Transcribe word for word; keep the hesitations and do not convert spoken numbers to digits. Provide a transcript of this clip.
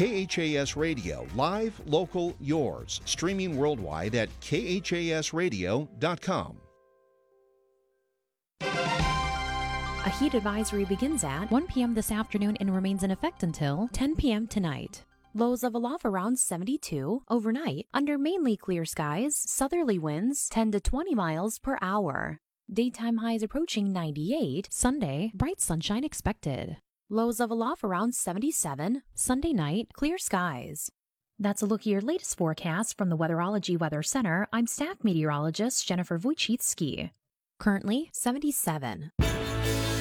K H A S Radio, live, local, yours. Streaming worldwide at K H A S radio dot com. A heat advisory begins at one p.m. this afternoon and remains in effect until ten p.m. tonight. Lows of aloft around seventy-two. Overnight, under mainly clear skies, southerly winds ten to twenty miles per hour. Daytime highs approaching ninety-eight. Sunday, bright sunshine expected. Lows of aloft around seventy-seven. Sunday night, clear skies. That's a look at your latest forecast from the Weatherology Weather Center. I'm staff meteorologist Jennifer Wojcicki. Currently seventy-seven.